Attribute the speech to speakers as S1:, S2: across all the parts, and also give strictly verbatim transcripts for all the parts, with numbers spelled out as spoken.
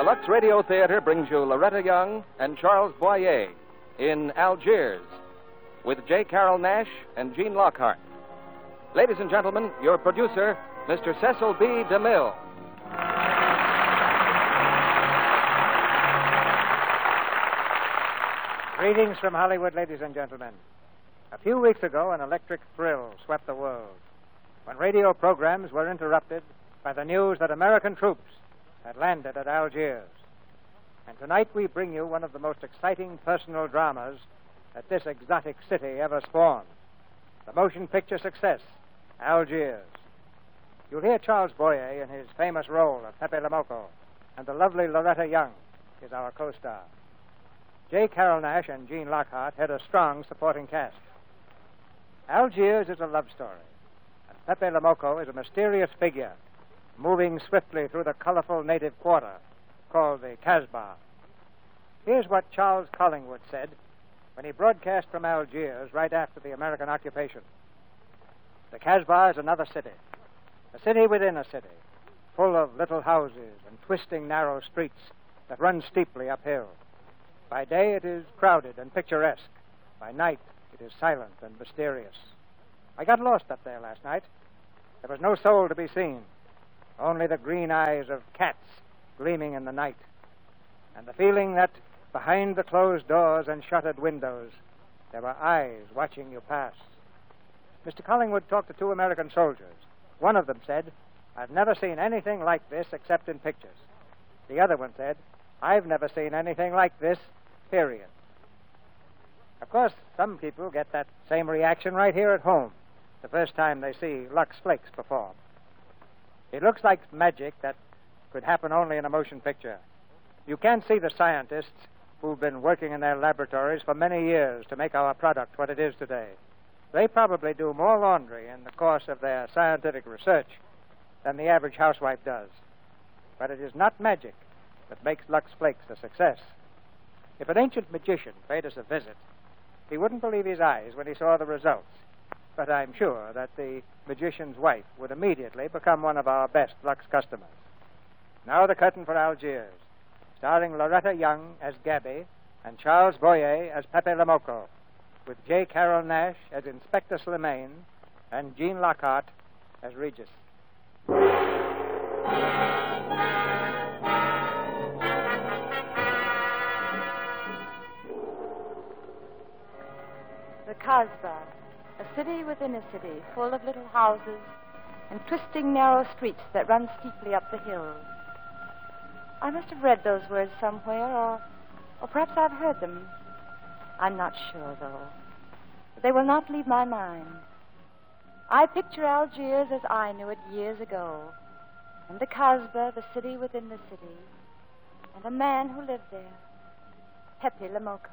S1: Lux Radio Theater brings you Loretta Young and Charles Boyer in Algiers with J. Carroll Nash and Gene Lockhart. Ladies and gentlemen, your producer, Mister Cecil B. DeMille.
S2: Greetings from Hollywood, ladies and gentlemen. A few weeks ago, an electric thrill swept the world when radio programs were interrupted by the news that American troops had landed at Algiers. And tonight we bring you one of the most exciting personal dramas that this exotic city ever spawned. The motion picture success, Algiers. You'll hear Charles Boyer in his famous role of Pepe Le Moco, and the lovely Loretta Young is our co-star. J. Carroll Nash and Gene Lockhart had a strong supporting cast. Algiers is a love story, and Pepe Le Moco is a mysterious figure moving swiftly through the colorful native quarter called the Casbah. Here's what Charles Collingwood said when he broadcast from Algiers right after the American occupation. The Casbah is another city, a city within a city, full of little houses and twisting narrow streets that run steeply uphill. By day it is crowded and picturesque. By night it is silent and mysterious. I got lost up there last night. There was no soul to be seen. Only the green eyes of cats gleaming in the night, and the feeling that behind the closed doors and shuttered windows there were eyes watching you pass. Mister Collingwood talked to two American soldiers. One of them said, "I've never seen anything like this except in pictures." The other one said, "I've never seen anything like this, period." Of course, some people get that same reaction right here at home the first time they see Lux Flakes perform. It looks like magic that could happen only in a motion picture. You can't see the scientists who've been working in their laboratories for many years to make our product what it is today. They probably do more laundry in the course of their scientific research than the average housewife does. But it is not magic that makes Lux Flakes a success. If an ancient magician paid us a visit, he wouldn't believe his eyes when he saw the results. But I'm sure that the magician's wife would immediately become one of our best Lux customers. Now the curtain for Algiers, starring Loretta Young as Gabby and Charles Boyer as Pepe Le Moco, with J. Carroll Nash as Inspector Slimane and Gene Lockhart as Regis.
S3: The Casbah, a city within a city, full of little houses and twisting narrow streets that run steeply up the hills. I must have read those words somewhere, or, or perhaps I've heard them. I'm not sure, though. But they will not leave my mind. I picture Algiers as I knew it years ago, and the Casbah, the city within the city, and a man who lived there, Pepe Le Moco.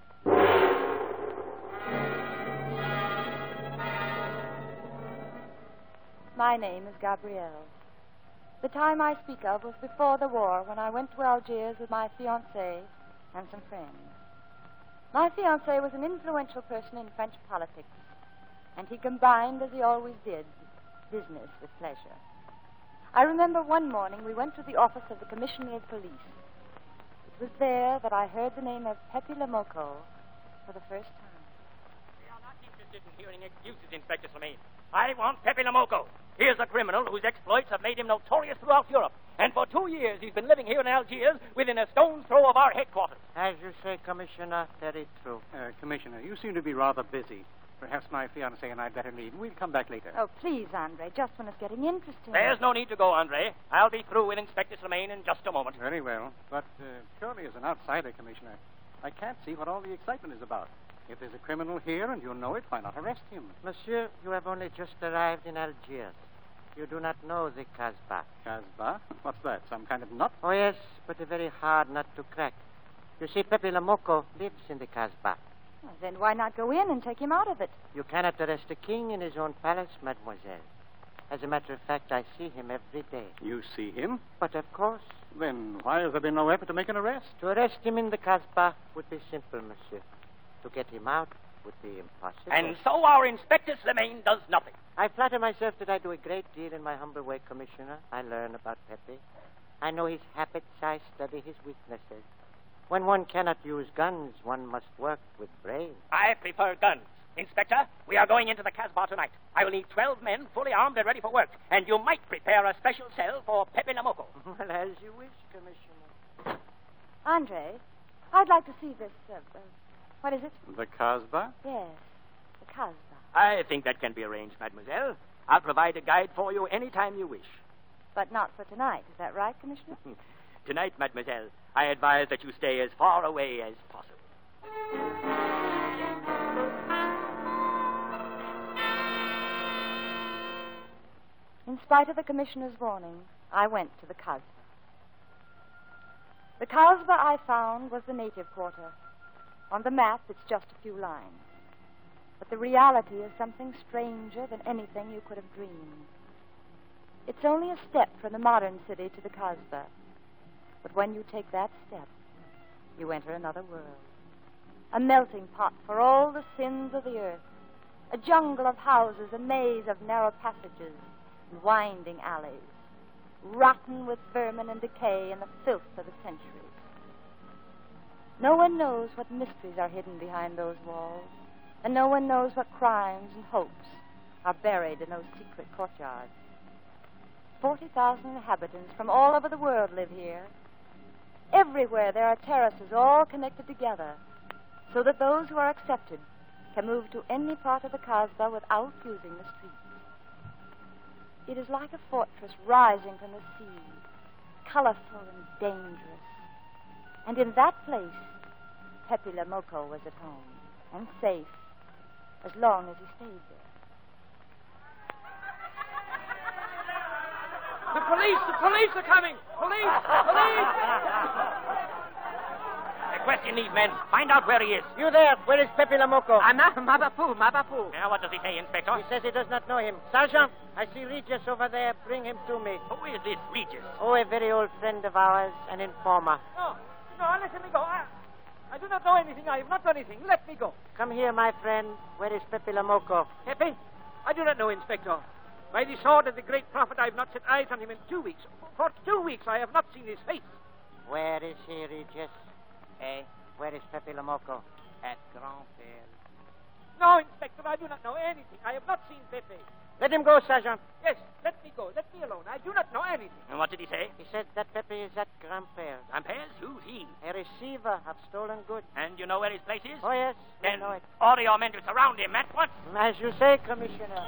S3: My name is Gabrielle. The time I speak of was before the war, when I went to Algiers with my fiancé and some friends. My fiancé was an influential person in French politics, and he combined, as he always did, business with pleasure. I remember one morning we went to the office of the Commissioner of Police. It was there that I heard the name of Pepe Le Moco for the first time.
S4: We are not interested in hearing excuses, Inspector Slimane. I want Pepe Le Moco. Here's a criminal whose exploits have made him notorious throughout Europe. And for two years he's been living here in Algiers within a stone's throw of our headquarters.
S5: As you say, Commissioner, very true.
S6: Uh, Commissioner, you seem to be rather busy. Perhaps my fiancé and I'd better leave. We'll come back later.
S3: Oh, please, Andre, just when it's getting interesting.
S4: There's no need to go, Andre. I'll be through with Inspector Slimane in just a moment.
S6: Very well. But uh, surely as an outsider, Commissioner, I can't see what all the excitement is about. If there's a criminal here and you know it, why not arrest him?
S5: Monsieur, you have only just arrived in Algiers. You do not know the Casbah.
S6: Casbah? What's that, some kind of nut?
S5: Oh, yes, but a very hard nut to crack. You see, Pepe Le Moco lives in the Casbah.
S3: Well, then why not go in and take him out of it?
S5: You cannot arrest a king in his own palace, mademoiselle. As a matter of fact, I see him every day.
S6: You see him?
S5: But of course.
S6: Then why has there been no effort to make an arrest?
S5: To arrest him in the Casbah would be simple, monsieur. To get him out would be impossible.
S4: And so our Inspector Slimane does nothing.
S5: I flatter myself that I do a great deal in my humble way, Commissioner. I learn about Pepe. I know his habits. I study his weaknesses. When one cannot use guns, one must work with brains.
S4: I prefer guns. Inspector, we are going into the Casbah tonight. I will need twelve men fully armed and ready for work. And you might prepare a special cell for Pepe Lamoko.
S5: Well, as you wish, Commissioner.
S3: Andre, I'd like to see this, uh, uh, what is it?
S6: The Casbah?
S3: Yes, the Casbah.
S4: I think that can be arranged, mademoiselle. I'll provide a guide for you any time you wish.
S3: But not for tonight. Is that right, Commissioner?
S4: Tonight, mademoiselle, I advise that you stay as far away as possible.
S3: In spite of the Commissioner's warning, I went to the Casbah. The Casbah I found was the native quarter. On the map, it's just a few lines. But the reality is something stranger than anything you could have dreamed. It's only a step from the modern city to the Casbah. But when you take that step, you enter another world. A melting pot for all the sins of the earth. A jungle of houses, a maze of narrow passages, and winding alleys, rotten with vermin and decay and the filth of the centuries. No one knows what mysteries are hidden behind those walls, and no one knows what crimes and hopes are buried in those secret courtyards. Forty thousand inhabitants from all over the world live here. Everywhere there are terraces all connected together, so that those who are accepted can move to any part of the Casbah without using the streets. It is like a fortress rising from the sea, colorful and dangerous. And in that place, Pepe Lamoko was at home and safe as long as he stayed there.
S4: The police! The police are coming! Police! Police! Question these men. Find out where he is.
S5: You there. Where is Pepe Lamoko?
S4: Anna? Mabapu, Mabapu. Now, what does he say, Inspector?
S5: He says he does not know him. Sergeant, I see Regis over there. Bring him to me.
S4: Who is this Regis?
S5: Oh, a very old friend of ours, an informer.
S7: No, no, let me go. I, I do not know anything. I have not done anything. Let me go.
S5: Come here, my friend. Where is Pepe Lamoko?
S7: Pepe? I do not know, Inspector. By the sword of the great prophet, I have not set eyes on him in two weeks. For two weeks, I have not seen his face.
S5: Where is he, Regis? Eh? Where is Pepe Lamoko? At Grand-Père.
S7: No, Inspector, I do not know anything. I have not seen Pepe.
S5: Let him go, Sergeant.
S7: Yes, let me go. Let me alone. I do not know anything.
S4: And what did he say?
S5: He said that Pepe is at Grand-Père.
S4: Grandpa's? Who's he?
S5: A receiver of stolen goods.
S4: And you know where his place is?
S5: Oh, yes, we
S4: Then
S5: know it.
S4: order your men to surround him at once.
S5: As you say, Commissioner.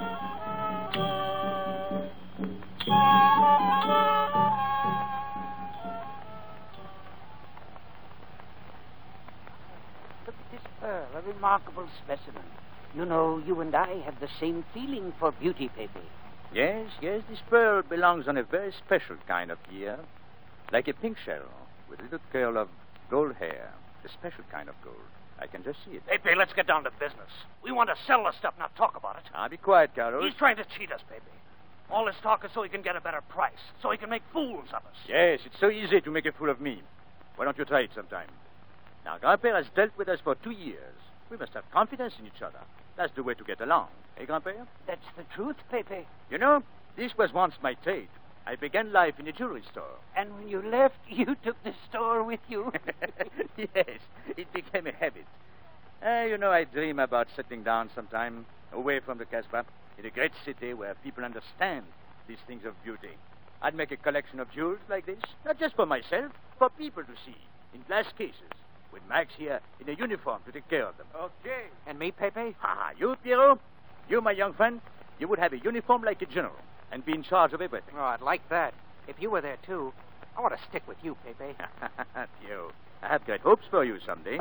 S8: Look at this pearl, a remarkable specimen. You know, you and I have the same feeling for beauty, Pepe.
S9: Yes, yes, this pearl belongs on a very special kind of ear. Like a pink shell, with a little curl of gold hair. A special kind of gold. I can just see it.
S10: Pepe, let's get down to business. We want to sell the stuff, not talk about it.
S9: Ah, be quiet, Carlos.
S10: He's trying to cheat us, Pepe. All this talk is so he can get a better price, so he can make fools of us.
S9: Yes, it's so easy to make a fool of me. Why don't you try it sometime? Now, Grand-Père has dealt with us for two years. We must have confidence in each other. That's the way to get along. Eh, Grand-Père?
S8: That's the truth, Pepe.
S9: You know, this was once my trade. I began life in a jewelry store.
S8: And when you left, you took the store with you?
S9: Yes, it became a habit. Uh, you know, I dream about settling down sometime, away from the Casbah, in a great city where people understand these things of beauty. I'd make a collection of jewels like this, not just for myself, for people to see, in glass cases, with Max here in a uniform to take care of them.
S7: Okay.
S8: And me, Pepe?
S9: Ah, you, Pierrot, you, my young friend, you would have a uniform like a general and be in charge of everything.
S8: Oh, I'd like that. If you were there, too. I want to stick with you, Pepe.
S9: Pierrot, I have great hopes for you someday.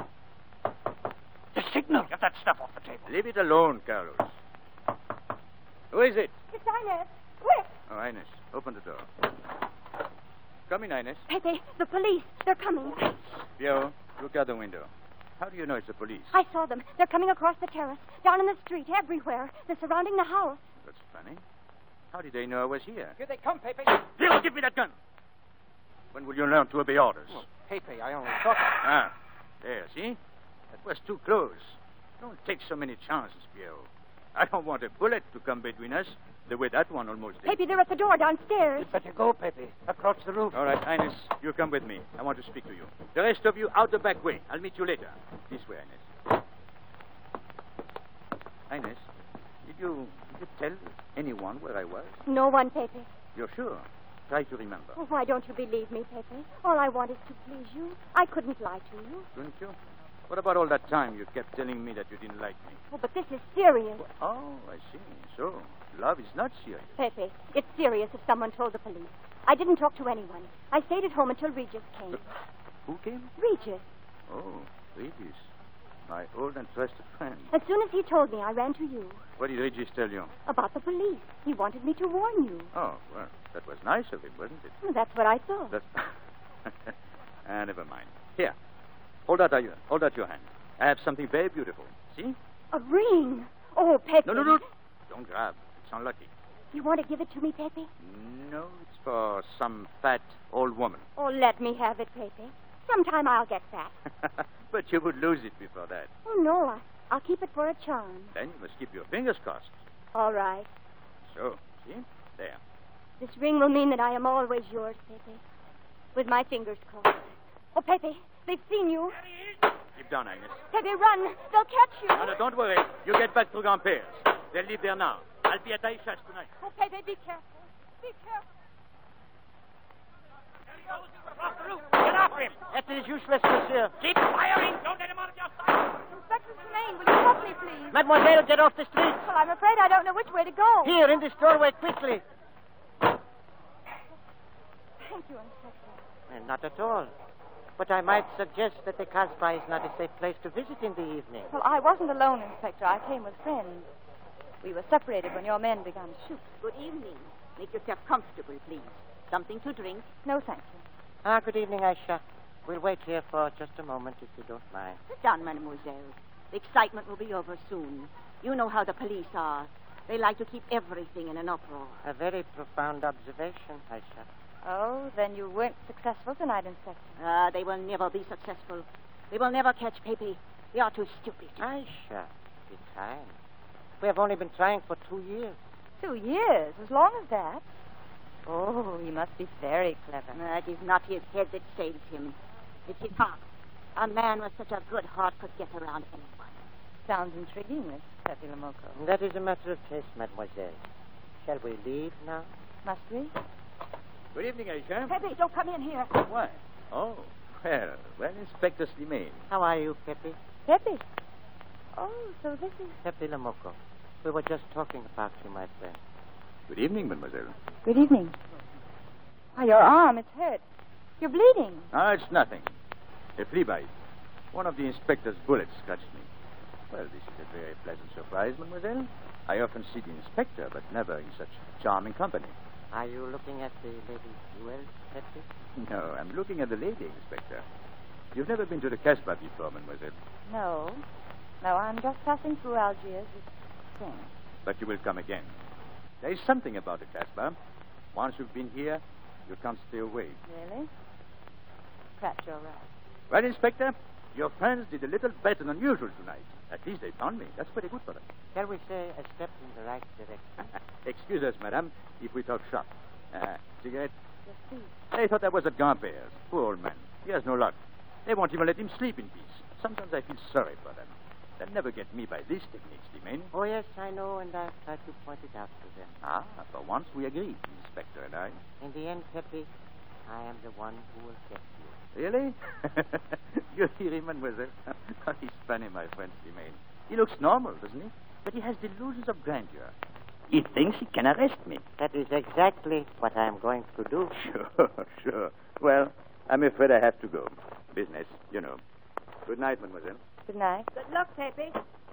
S10: The signal. Get that stuff off the table.
S9: Leave it alone, Carlos. Who is it?
S3: It's Inez. Quick!
S9: Oh, Inez, open the door. Come in, Inez.
S3: Pepe, the police. They're coming.
S9: Pierrot, look out the window. How do you know it's the police?
S3: I saw them. They're coming across the terrace, down in the street, everywhere. They're surrounding the house.
S9: That's funny. How did they know I was here?
S7: Here they come, Pepe.
S9: Pierrot, give me that gun. When will you learn to obey orders?
S7: Well, Pepe, I only thought...
S9: Ah, there, see? That was too close. Don't take so many chances, Pierrot. I don't want a bullet to come between us. The way that one almost did.
S3: Pepe, they're at the door downstairs.
S8: You'd better go, Pepe. Across the roof.
S9: All right, Ines, you come with me. I want to speak to you. The rest of you out the back way. I'll meet you later. This way, Ines. Ines, did you, did you tell anyone where I was?
S3: No one, Pepe.
S9: You're sure? Try to remember.
S3: Oh, why don't you believe me, Pepe? All I want is to please you. I couldn't lie to you.
S9: Couldn't you? What about all that time you kept telling me that you didn't like me?
S3: Oh, but this is serious.
S9: Oh, I see. So, love is not serious.
S3: Pepe, it's serious if someone told the police. I didn't talk to anyone. I stayed at home until Regis came.
S9: Who came?
S3: Regis.
S9: Oh, Regis. My old and trusted friend.
S3: As soon as he told me, I ran to you.
S9: What did Regis tell you?
S3: About the police. He wanted me to warn you.
S9: Oh, well, that was nice of him, wasn't it?
S3: Well, that's what I thought.
S9: That's... ah, never mind. Here. Hold out, your, hold out your hand. I have something very beautiful. See?
S3: A ring. Oh, Pepe.
S9: No, no, no. Don't grab. It's unlucky.
S3: You want to give it to me, Pepe?
S9: No, it's for some fat old woman.
S3: Oh, let me have it, Pepe. Sometime I'll get fat.
S9: But you would lose it before that.
S3: Oh, no. I, I'll keep it for a charm.
S9: Then you must keep your fingers crossed.
S3: All right.
S9: So, see? There.
S3: This ring will mean that I am always yours, Pepe. With my fingers crossed. Oh, Pepe, they've seen you.
S9: Keep down, Agnes.
S3: Pepe, run. They'll catch you.
S9: No, no, don't worry. You get back to Grandpère's. They'll live there now. I'll be at Aisha's tonight.
S3: Oh, Pepe, be careful. Be careful.
S4: Across the roof. Get after him.
S5: That is useless, monsieur.
S4: Keep firing. Don't let him out of your sight.
S3: Inspector Tremaine, will you help me, please?
S5: Mademoiselle, get off the street.
S3: Well, I'm afraid I don't know which way to go.
S5: Here, in this doorway, quickly.
S3: Thank you, Inspector.
S5: Eh, not at all. But I might suggest that the Casbah is not a safe place to visit in the evening.
S3: Well, I wasn't alone, Inspector. I came with friends. We were separated when your men began to shoot.
S11: Good evening. Make yourself comfortable, please. Something to drink?
S3: No, thank you.
S5: Ah, good evening, Aisha. We'll wait here for just a moment, if you don't mind.
S11: Sit down, mademoiselle. The excitement will be over soon. You know how the police are. They like to keep everything in an uproar.
S5: A very profound observation, Aisha.
S3: Oh, then you weren't successful tonight, Inspector.
S11: Ah, they will never be successful. They will never catch Pepe. They are too stupid.
S5: Aisha, be kind. We have only been trying for two years.
S3: Two years? As long as that? Oh, he must be very clever.
S11: Uh, it is not his head that saves him. It's his heart. A man with such a good heart could get around anyone.
S3: Sounds intriguing, Miss Pepe Lamoco.
S5: That is a matter of taste, mademoiselle. Shall we leave now?
S3: Must we?
S9: Good evening, Aisha.
S11: Pepe, don't come in here.
S9: Why? Oh, well, well, Inspector Slimane.
S5: How are you, Pepe?
S3: Pepe? Oh, so this is...
S5: Pepe Lamoco. We were just talking about you, my friend.
S9: Good evening, mademoiselle.
S3: Good evening. Why, your arm, it's hurt. You're bleeding.
S9: Ah, it's nothing. A flea bite. One of the inspector's bullets scratched me. Well, this is a very pleasant surprise, mademoiselle. I often see the inspector, but never in such charming company.
S5: Are you looking at the lady jewels, Pepe?
S9: No, I'm looking at the lady, Inspector. You've never been to the Casbah before, mademoiselle.
S3: No. No, I'm just passing through Algiers with friends.
S9: But you will come again. There is something about the Casbah. Once you've been here, you can't stay away.
S3: Really? Perhaps you're right.
S9: Well, Inspector, your friends did a little better than usual tonight. At least they found me. That's pretty good for them.
S5: Shall we say a step in the right direction?
S9: Excuse us, madame, if we talk shop. Uh, cigarette?
S3: Yes, please.
S9: They thought I was at Grandpère's. Poor old man. He has no luck. They won't even let him sleep in peace. Sometimes I feel sorry for them. They'll never get me by these techniques, Slimane.
S5: Oh, yes, I know, and I've tried to point it out to them.
S9: Ah, for once we agreed, Inspector and I.
S5: In the end, Pepe, I am the one who will get you.
S9: Really? You hear him, mademoiselle? He's funny, my friend Slimane. He looks normal, doesn't he? But he has delusions of grandeur. He thinks he can arrest me.
S5: That is exactly what I am going to do.
S9: Sure, sure. Well, I'm afraid I have to go. Business, you know. Good night, mademoiselle.
S3: Good night.
S11: Good luck, Pepe.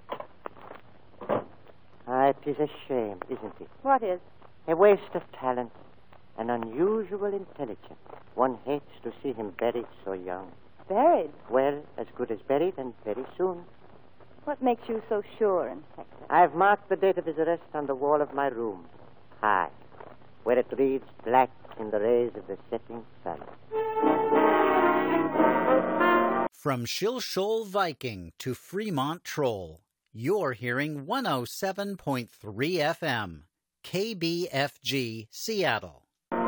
S5: Ah, it is a shame, isn't it?
S3: What is?
S5: A waste of talent. An unusual intelligence. One hates to see him buried so young.
S3: Buried?
S5: Well, as good as buried, and very soon.
S3: What makes you so sure, Inspector?
S5: I've marked the date of his arrest on the wall of my room. High. Where it reads black in the rays of the setting sun.
S12: From Shilshole Viking to Fremont Troll, you're hearing one oh seven point three F M. K B F G, Seattle.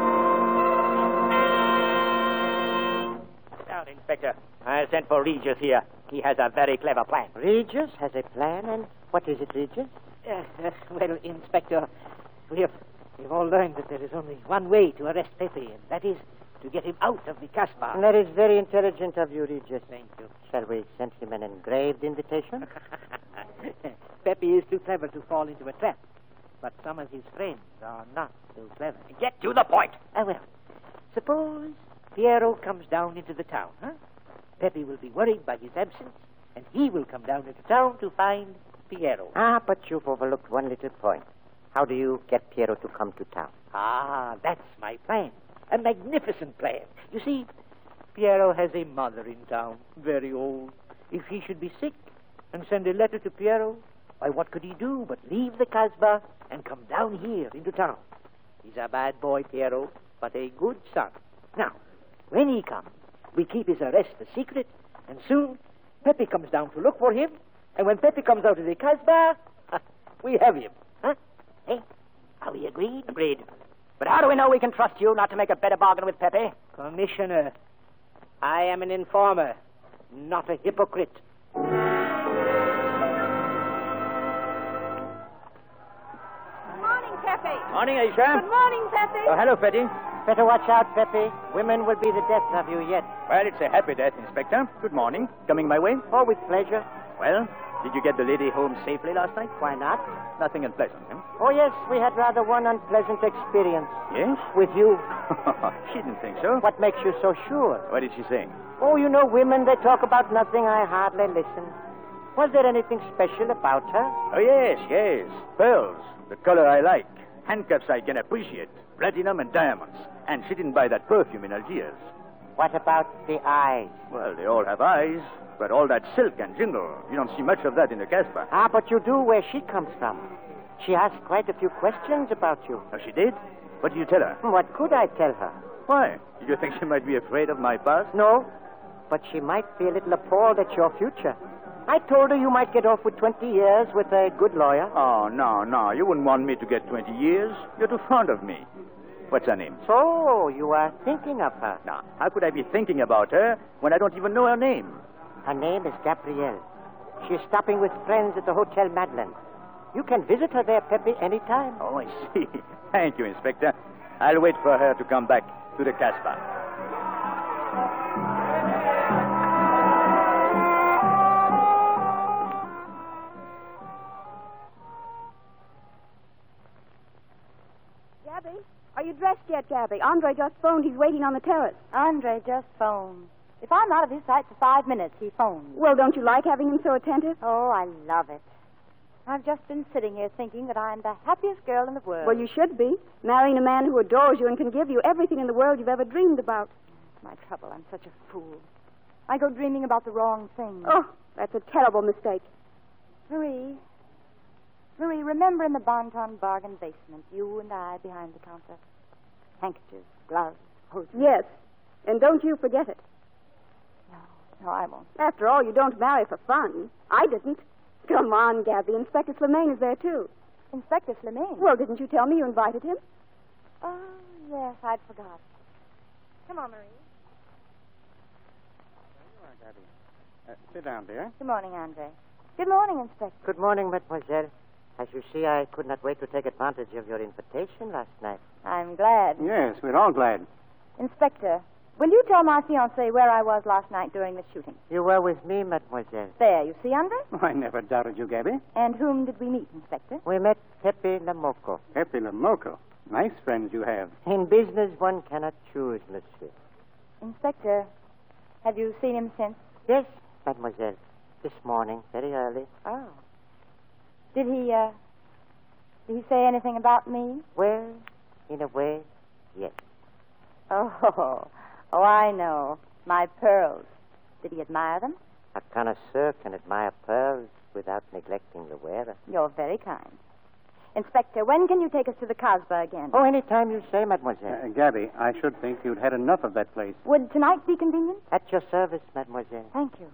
S4: Down, Inspector. I sent for Regis here. He has a very clever plan.
S5: Regis has a plan, and what is it, Regis?
S8: Uh, uh, well, Inspector, we have, we've all learned that there is only one way to arrest Pepe, and that is to get him out of the Casbah.
S5: And that is very intelligent of you, Regis.
S8: Thank you.
S5: Shall we send him an engraved invitation?
S8: Pepe is too clever to fall into a trap, but some of his friends are not so clever.
S4: Get to the point.
S8: Ah, well, suppose Piero comes down into the town, huh? Pepe will be worried by his absence, and he will come down into town to find Piero.
S5: Ah, but you've overlooked one little point. How do you get Piero to come to town?
S8: Ah, that's my plan. A magnificent plan. You see, Piero has a mother in town, very old. If he should be sick and send a letter to Piero, why, what could he do but leave the Casbah and come down here into town? He's a bad boy, Piero, but a good son. Now, when he comes, we keep his arrest a secret, and soon Pepe comes down to look for him, and when Pepe comes out of the Casbah, we have him. Huh? Hey, are we agreed?
S4: Agreed. But how do we know we can trust you not to make a better bargain with Pepe?
S8: Commissioner, I am an informer, not a hypocrite.
S11: Morning, Pepe.
S9: Morning, Aisha.
S11: Good morning, Pepe.
S9: Oh, hello, Freddy.
S5: Better watch out, Pepe. Women will be the death of you yet.
S9: Well, it's a happy death, Inspector. Good morning. Coming my way?
S5: Oh, with pleasure.
S9: Well, did you get the lady home safely last night?
S5: Why not?
S9: Nothing unpleasant, huh?
S5: Oh, yes, we had rather one unpleasant experience.
S9: Yes?
S5: With you.
S9: She didn't think so.
S5: What makes you so sure?
S9: What did she say?
S5: Oh, you know, women, they talk about nothing. I hardly listen. Was there anything special about her?
S9: Oh, yes, yes. Pearls, the color I like. Handcuffs I can appreciate. Platinum and diamonds. And she didn't buy that perfume in Algiers.
S5: What about the eyes?
S9: Well, they all have eyes, but all that silk and jingle, you don't see much of that in the Casbah.
S5: Ah, but you do where she comes from. She asked quite a few questions about you.
S9: Oh, she did? What did you tell her?
S5: What could I tell her?
S9: Why? Did you think she might be afraid of my past?
S5: No, but she might be a little appalled at your future. I told her you might get off with twenty years with a good lawyer.
S9: Oh, no, no. You wouldn't want me to get twenty years. You're too fond of me. What's her name?
S5: So, you are thinking of her.
S9: Now, how could I be thinking about her when I don't even know her name?
S5: Her name is Gabrielle. She's stopping with friends at the Hotel Madeleine. You can visit her there, Pepe, any time.
S9: Oh, I see. Thank you, Inspector. I'll wait for her to come back to the Casbah.
S11: Gabby, are you dressed yet, Gabby? Andre just phoned. He's waiting on the terrace.
S3: Andre just phoned. If I'm out of his sight for five minutes, he phones.
S11: Well, don't you like having him so attentive?
S3: Oh, I love it. I've just been sitting here thinking that I'm the happiest girl in the world.
S11: Well, you should be. Marrying a man who adores you and can give you everything in the world you've ever dreamed about.
S3: My trouble, I'm such a fool. I go dreaming about the wrong thing.
S11: Oh, that's a terrible mistake.
S3: Marie, Marie, remember in the Bon-Ton bargain basement, you and I behind the counter? Handkerchiefs, gloves, hoses.
S11: Yes, and don't you forget it.
S3: No, no, I won't.
S11: After all, you don't marry for fun. I didn't. Come on, Gabby. Inspector Slimane is there, too.
S3: Inspector Slimane?
S11: Well, didn't you tell me you invited him?
S3: Oh, yes, I'd forgotten. Come on, Marie.
S6: There you are, Gabby. Uh, sit down, dear.
S3: Good morning, Andre. Good morning, Inspector.
S5: Good morning, mademoiselle. As you see, I could not wait to take advantage of your invitation last night.
S3: I'm glad.
S6: Yes, we're all glad.
S3: Inspector, will you tell my fiancé where I was last night during the shooting?
S5: You were with me, mademoiselle.
S3: There, you see, Andre?
S6: I never doubted you, Gabby.
S3: And whom did we meet, Inspector?
S5: We met Pepe Lamoco.
S6: Pepe Lamoco. Nice friends you have.
S5: In business, one cannot choose, monsieur.
S3: Inspector, have you seen him since?
S5: Yes, mademoiselle. This morning, very early.
S3: Oh. Did he, uh, did he say anything about me?
S5: Well, in a way, yes.
S3: Oh, oh, I know. My pearls. Did he admire them?
S5: A connoisseur can admire pearls without neglecting the wearer.
S3: You're very kind. Inspector, when can you take us to the Casbah again?
S5: Oh, any time you say, mademoiselle.
S6: Uh, Gabby, I should think you'd had enough of that place.
S3: Would tonight be convenient?
S5: At your service, mademoiselle.
S3: Thank you.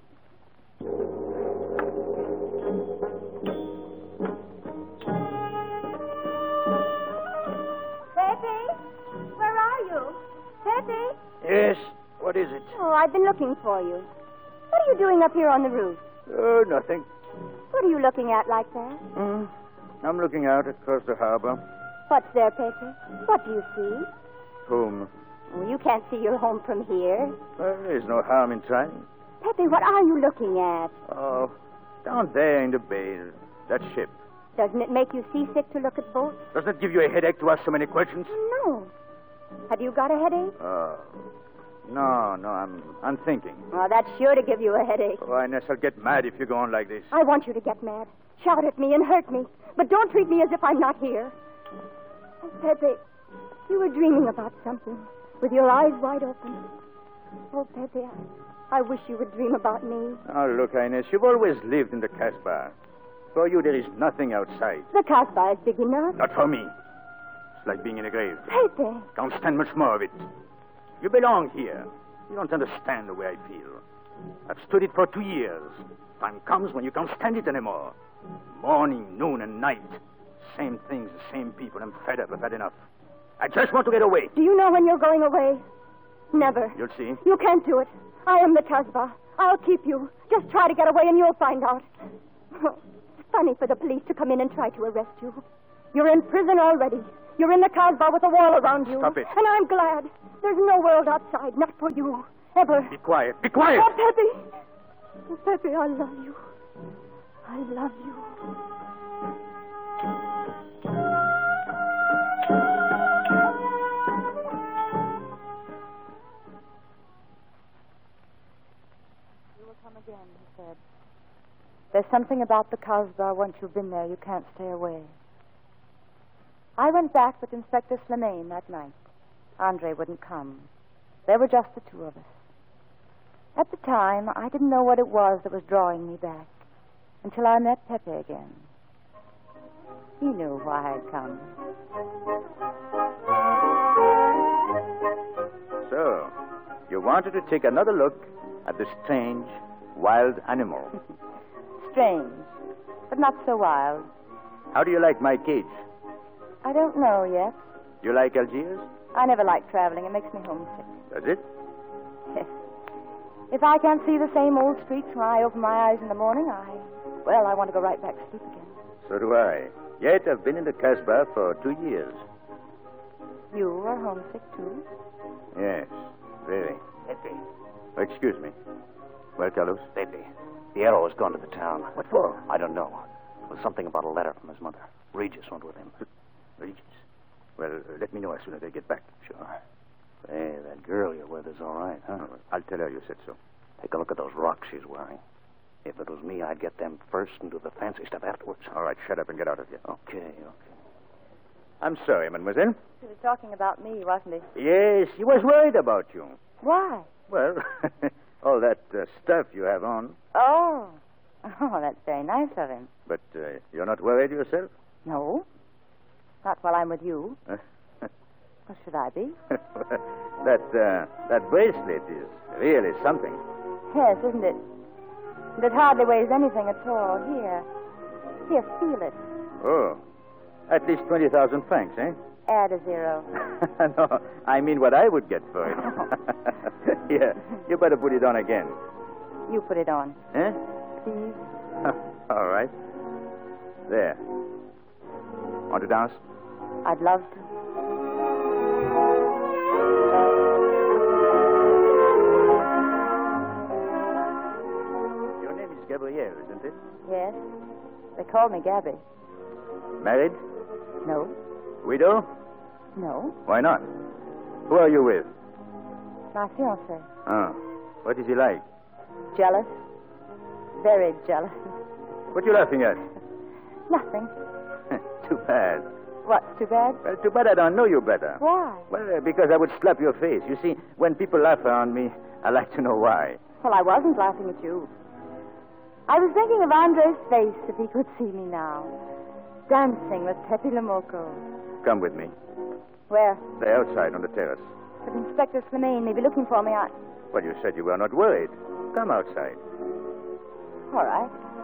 S13: Pepe?
S14: Yes? What is it?
S13: Oh, I've been looking for you. What are you doing up here on the roof?
S14: Oh, nothing.
S13: What are you looking at like that?
S14: Hmm. I'm looking out across the harbor.
S13: What's there, Pepe? What do you see?
S14: Home.
S13: Oh, you can't see your home from here.
S14: Well, there's no harm in trying.
S13: Pepe, what are you looking at?
S14: Oh, down there in the bay, that ship.
S13: Doesn't it make you seasick to look at boats?
S14: Doesn't it give you a headache to ask so many questions?
S13: No. Have you got a headache?
S14: Oh. No, no, I'm I'm thinking.
S13: Oh, that's sure to give you a headache.
S14: Oh, Ines, I'll get mad if you go on like this.
S13: I want you to get mad. Shout at me and hurt me. But don't treat me as if I'm not here. Oh, Pepe, you were dreaming about something with your eyes wide open. Oh, Pepe, I, I wish you would dream about me.
S14: Oh, look, Ines, you've always lived in the Casbah. For you, there is nothing outside.
S13: The Casbah is big enough.
S14: Not for me. It's like being in a grave.
S13: Pepe.
S14: Can't stand much more of it. You belong here. You don't understand the way I feel. I've stood it for two years. Time comes when you can't stand it anymore. Morning, noon, and night. Same things, the same people. I'm fed up. I've had enough. I just want to get away.
S13: Do you know when you're going away? Never.
S14: You'll see.
S13: You can't do it. I am the Casbah. I'll keep you. Just try to get away and you'll find out. Oh, it's funny for the police to come in and try to arrest you. You're in prison already. You're in the Casbah with a wall around you.
S14: Stop it.
S13: And I'm glad. There's no world outside, not for you. Ever.
S14: Be quiet. Be quiet.
S13: Oh, Pepe. Oh, Pepe, I love you. I love you.
S3: You will come again, he said. There's something about the Casbah. Once you've been there, you can't stay away. I went back with Inspector Slimane that night. Andre wouldn't come. There were just the two of us. At the time, I didn't know what it was that was drawing me back until I met Pepe again. He knew why I'd come.
S14: So, you wanted to take another look at the strange, wild animal.
S3: Strange, but not so wild.
S14: How do you like my cage?
S3: I don't know yet.
S14: You like Algiers?
S3: I never like traveling. It makes me homesick.
S14: Does it?
S3: Yes. If I can't see the same old streets when I open my eyes in the morning, I, well, I want to go right back to sleep again.
S14: So do I. Yet I've been in the Casbah for two years.
S3: You are homesick, too?
S14: Yes, very.
S10: Pepe.
S14: Oh, excuse me. Well, Carlos?
S10: Pepe. Piero has gone to the town.
S14: What for?
S10: I don't know. It was something about a letter from his mother. Regis went with him.
S14: Regis? Well, uh, let me know as soon as I get back.
S10: Sure. Hey, that girl you're with is all right, huh?
S14: Oh, I'll tell her you said so.
S10: Take a look at those rocks she's wearing. If it was me, I'd get them first and do the fancy stuff afterwards.
S14: All right, shut up and get out of here.
S10: Okay, okay.
S14: I'm sorry, mademoiselle.
S3: He was talking about me, wasn't he?
S14: Yes, he was worried about you.
S3: Why?
S14: Well, all that uh, stuff you have on.
S3: Oh. Oh, that's very nice of him.
S14: But uh, you're not worried yourself?
S3: No. Not while I'm with you. What should I be?
S14: that uh, that bracelet is really something.
S3: Yes, isn't it? And it hardly weighs anything at all. Here. Here, feel it.
S14: Oh. At least twenty thousand francs, eh?
S3: Add a zero.
S14: No, I mean what I would get for it. Here, you better put it on again.
S3: You put it on.
S14: Eh?
S3: Please.
S14: All right. There. Want to dance?
S3: I'd love to.
S14: Your name is Gabrielle, isn't it?
S3: Yes. They call me Gabby.
S14: Married?
S3: No.
S14: Widow?
S3: No.
S14: Why not? Who are you with?
S3: My fiancé.
S14: Oh. What is he like?
S3: Jealous. Very jealous.
S14: What are you laughing at?
S3: Nothing.
S14: Too bad.
S3: What's too bad?
S14: Well, too bad I don't know you better.
S3: Why?
S14: Well, uh, because I would slap your face. You see, when people laugh around me, I like to know why.
S3: Well, I wasn't laughing at you. I was thinking of Andre's face if he could see me now. Dancing with Pepe Lamoco.
S14: Come with me.
S3: Where?
S14: They're outside on the terrace.
S3: But Inspector Slimane may be looking for me. I...
S14: Well, you said you were not worried. Come outside.
S3: All right.